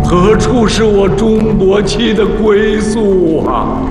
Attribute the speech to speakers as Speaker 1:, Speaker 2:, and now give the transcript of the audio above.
Speaker 1: 何处是我钟伯期的归宿啊？